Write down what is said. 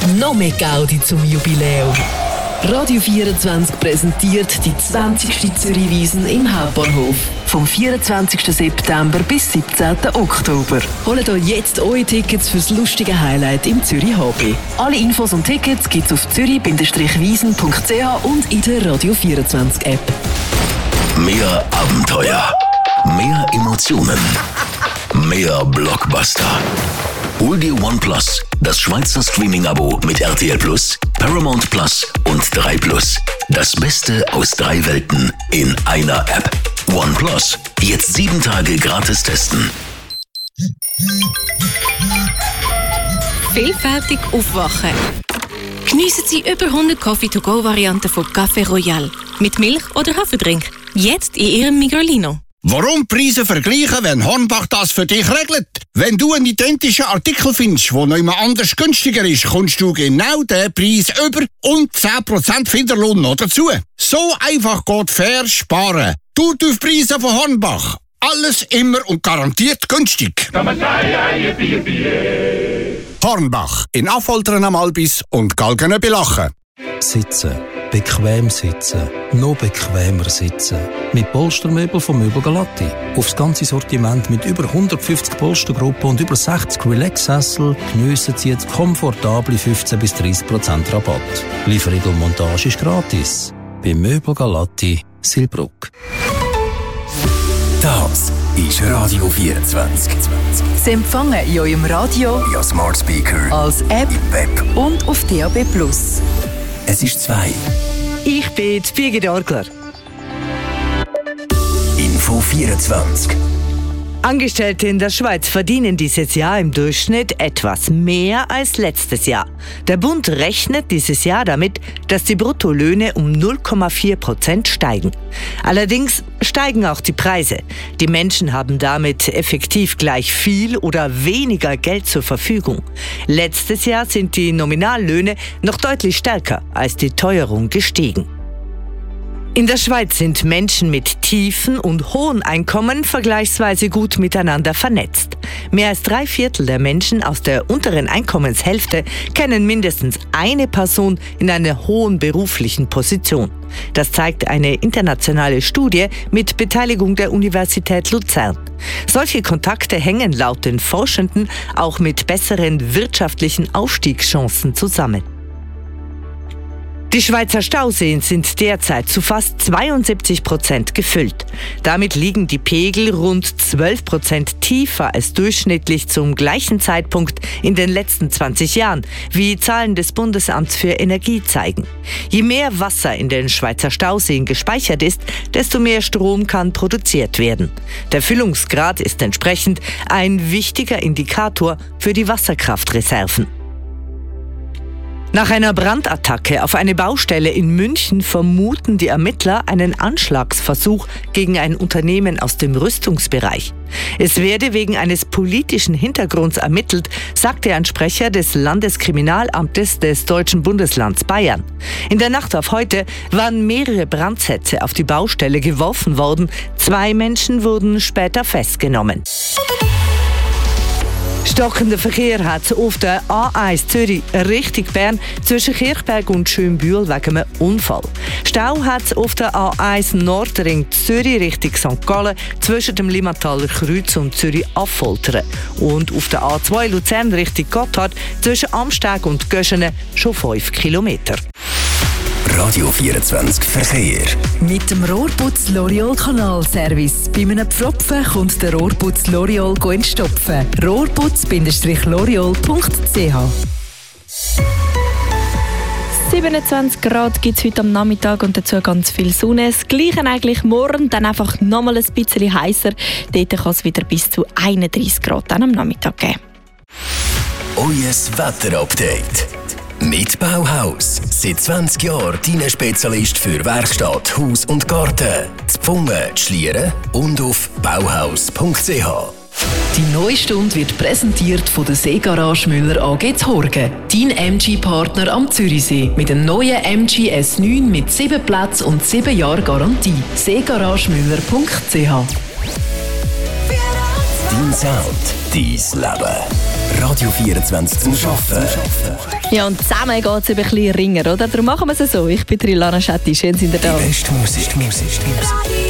noch mehr Gaudi zum Jubiläum. Radio 24 präsentiert die 20. Zürich-Wiesn im Hauptbahnhof. Vom 24. September bis 17. Oktober. Holt euch jetzt eure Tickets fürs lustige Highlight im Zürich HB. Alle Infos und Tickets gibt's auf zürich-wiesn.ch und in der Radio 24 App. Mehr Abenteuer, mehr Emotionen, mehr Blockbuster. Hol dir OnePlus, das Schweizer Streaming-Abo mit RTL Plus, Paramount Plus und 3 Plus. Das Beste aus 3 Welten in einer App. OnePlus, jetzt 7 Tage gratis testen. Vielfältig aufwachen. Geniessen Sie über 100 Coffee-to-go-Varianten von Café Royal. Mit Milch oder Haferdrink. Jetzt in Ihrem Migrolino. Warum Preise vergleichen, wenn Hornbach das für dich regelt? Wenn du einen identischen Artikel findest, der noch jemand anders günstiger ist, kommst du genau den Preis über und 10% Finderlohn noch dazu. So einfach geht fair sparen. Tut auf Preise von Hornbach. Alles immer und garantiert günstig. Hornbach in Affoltern am Albis und Galgen bei Lachen. Sitzen. Bequem sitzen. Noch bequemer sitzen. Mit Polstermöbel von Möbel Galatti. Aufs ganze Sortiment mit über 150 Polstergruppen und über 60 Relax-Sessel geniessen Sie jetzt komfortable 15-30% Rabatt. Lieferung und Montage ist gratis. Bei Möbel Galatti, Silbruck. Das ist Radio 24. Sie empfangen in eurem Radio, via Smart Speaker, als App im Web und auf DAB+. Es ist 2. Ich bin Birgit Orgler. Info 24. Angestellte in der Schweiz verdienen dieses Jahr im Durchschnitt etwas mehr als letztes Jahr. Der Bund rechnet dieses Jahr damit, dass die Bruttolöhne um 0,4% steigen. Allerdings steigen auch die Preise. Die Menschen haben damit effektiv gleich viel oder weniger Geld zur Verfügung. Letztes Jahr sind die Nominallöhne noch deutlich stärker als die Teuerung gestiegen. In der Schweiz sind Menschen mit tiefen und hohen Einkommen vergleichsweise gut miteinander vernetzt. Mehr als 3/4 der Menschen aus der unteren Einkommenshälfte kennen mindestens eine Person in einer hohen beruflichen Position. Das zeigt eine internationale Studie mit Beteiligung der Universität Luzern. Solche Kontakte hängen laut den Forschenden auch mit besseren wirtschaftlichen Aufstiegschancen zusammen. Die Schweizer Stauseen sind derzeit zu fast 72% gefüllt. Damit liegen die Pegel rund 12% tiefer als durchschnittlich zum gleichen Zeitpunkt in den letzten 20 Jahren, wie Zahlen des Bundesamts für Energie zeigen. Je mehr Wasser in den Schweizer Stauseen gespeichert ist, desto mehr Strom kann produziert werden. Der Füllungsgrad ist entsprechend ein wichtiger Indikator für die Wasserkraftreserven. Nach einer Brandattacke auf eine Baustelle in München vermuten die Ermittler einen Anschlagsversuch gegen ein Unternehmen aus dem Rüstungsbereich. Es werde wegen eines politischen Hintergrunds ermittelt, sagte ein Sprecher des Landeskriminalamtes des deutschen Bundeslands Bayern. In der Nacht auf heute waren mehrere Brandsätze auf die Baustelle geworfen worden. 2 Menschen wurden später festgenommen. Stockender Verkehr hat es auf der A1 Zürich Richtung Bern zwischen Kirchberg und Schönbühl wegen einem Unfall. Stau hat es auf der A1 Nordring Zürich Richtung St. Gallen zwischen dem Limmataler Kreuz und Zürich Affoltern. Und auf der A2 Luzern Richtung Gotthard zwischen Amsteg und Göschene schon 5 Kilometer. Radio 24 Verkehr. Mit dem Rohrputz L'Oreal Kanalservice. Bei einem Pfropfen kommt der Rohrputz L'Oreal entstopfen. Rohrputz-L'Oreal.ch 27 Grad gibt es heute am Nachmittag und dazu ganz viel Sonne. Das Gleiche eigentlich morgen, dann einfach nochmal ein bisschen heißer. Dort kann es wieder bis zu 31 Grad dann am Nachmittag geben. Eues Wetterupdate. Mit Bauhaus. Seit 20 Jahren dein Spezialist für Werkstatt, Haus und Garten. Zu Pfungen, Schlieren und auf bauhaus.ch. Die neue Stunde wird präsentiert von der Seegarage Müller AG Horgen. Dein MG-Partner am Zürichsee. Mit dem neuen MG S9 mit 7 Plätzen und 7 Jahre Garantie. seegaragemüller.ch. Dein Sound, dein Leben. Radio 24 zum Arbeiten. Ja, und zusammen geht es eben ein bisschen ringer, oder? Darum machen wir es so. Ich bin Rilana Schetti. Schön, sind ihr da. Die beste Musik.